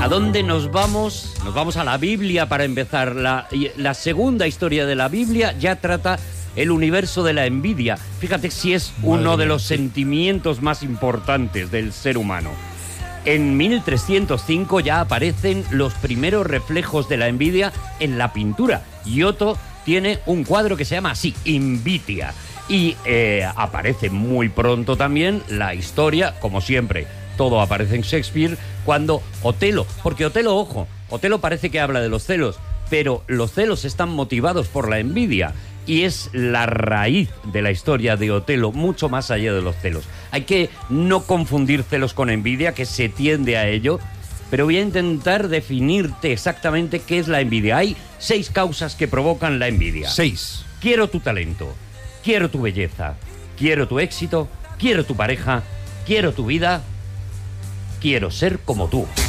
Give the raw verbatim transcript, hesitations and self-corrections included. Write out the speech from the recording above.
¿A dónde nos vamos? Nos vamos a la Biblia para empezar. La, la segunda historia de la Biblia ya trata el universo de la envidia. Fíjate si es Madre uno de los sí. sentimientos más importantes del ser humano. En mil trescientos cinco ya aparecen los primeros reflejos de la envidia en la pintura. Giotto tiene un cuadro que se llama así, Invidia. Y eh, aparece muy pronto también la historia, como siempre, todo aparece en Shakespeare, cuando Otelo, porque Otelo, ojo, Otelo parece que habla de los celos, pero los celos están motivados por la envidia y es la raíz de la historia de Otelo, mucho más allá de los celos. Hay que no confundir celos con envidia, que se tiende a ello, pero voy a intentar definirte exactamente qué es la envidia. Hay seis causas que provocan la envidia. Seis. Quiero tu talento, quiero tu belleza, quiero tu éxito, quiero tu pareja, quiero tu vida, quiero ser como tú.